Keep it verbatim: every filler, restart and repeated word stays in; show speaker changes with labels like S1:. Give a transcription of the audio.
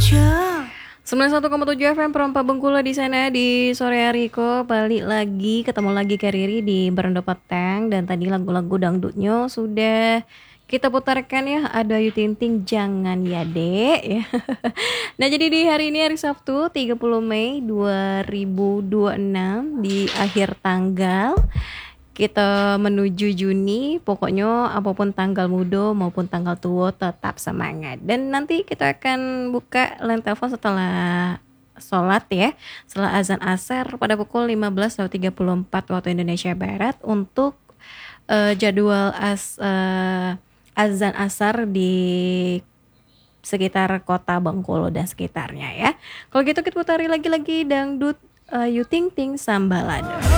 S1: sembilan puluh satu koma tujuh F M Perompa Bengkulu di sana di sore hari kok balik lagi ketemu lagi Kak Riri di Berendo Petang dan tadi lagu-lagu dangdutnya sudah kita putarkan ya, ada Ayu Ting Ting Jangan Ya Dek ya. Nah jadi di hari ini hari Sabtu tiga puluh Mei dua ribu dua puluh enam di akhir tanggal kita menuju Juni, pokoknya apapun tanggal muda maupun tanggal tua tetap semangat. Dan nanti kita akan buka line telepon setelah sholat ya, setelah azan asar pada pukul lima belas tiga puluh empat waktu Indonesia Barat untuk uh, jadwal as, uh, azan asar di sekitar kota Bengkulu dan sekitarnya ya. Kalau gitu kita putari lagi-lagi dangdut uh, Ayu Ting Ting Sambalado.